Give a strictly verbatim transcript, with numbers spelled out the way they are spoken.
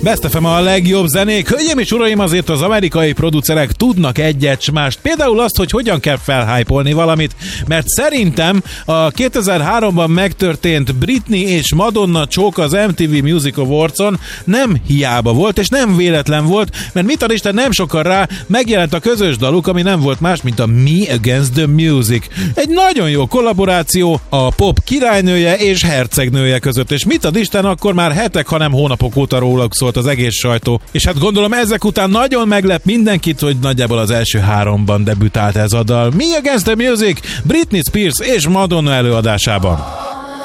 Best ef em a legjobb zenék. Hölgyeim és uraim, azért az amerikai producerek tudnak egyet s mást. Például azt, hogy hogyan kell felhypolni valamit, mert szerintem a kétezer-háromban megtörtént Britney és Madonna csók az em té vé Music Awards-on nem hiába volt, és nem véletlen volt, mert mit ad Isten, nem sokkal rá megjelent a közös daluk, ami nem volt más, mint a Me Against the Music. Egy nagyon jó kollaboráció a pop királynője és hercegnője között, és mit ad Isten, akkor már hetek, hanem hónapok óta róluk szólt az egész sajtó. És hát gondolom ezek után nagyon meglep mindenkit, hogy nagyjából az első háromban debütált ez a dal. Me Against the Music, Britney Spears és Madonna előadásában.